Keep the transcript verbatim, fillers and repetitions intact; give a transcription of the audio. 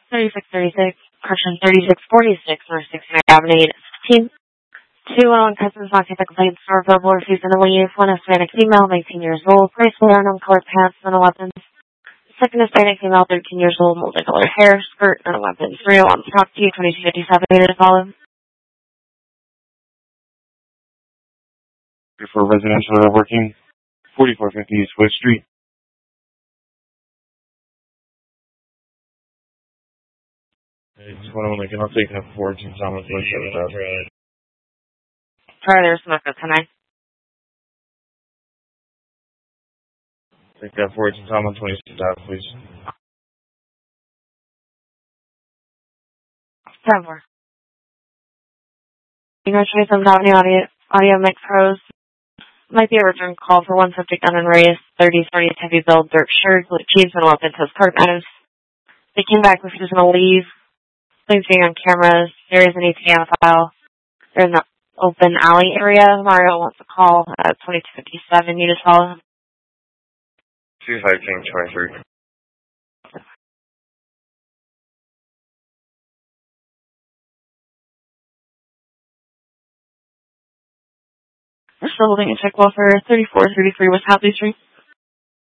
thirty-six thirty-six, correction, thirty-six forty-six, North sixty-ninth Avenue, Unit sixteen. Two one one customers occupied complaints for verbal refusal to leave. One Hispanic female, nineteen years old, graceful hair, uncolored pants, and no weapons. Second Hispanic female, thirteen years old, multicolored hair, skirt, and weapons. three oh one to talk to you, twenty-two fifty-seven, unit to follow. For residential working, forty-four fifty East West Street. It's one of them, I'll take that forward to Thomas. Try there's smoke tonight. Take that forward to Thomas, twenty-six, please. ten four. You know, try some Avenue audio, audio mix pros. Might be a return call for one subject on and raised, thirty thirty heavy build, dirt shirt, blue jeans, and weapons, has card items. They came back with just gonna leave. Things being on cameras. There is an E T A on file. There's an open alley area. Mario wants to call at twenty-two fifty-seven. You just follow him. two five twenty-three. We're still holding a check well for thirty-four thirty-three West Hadley Street.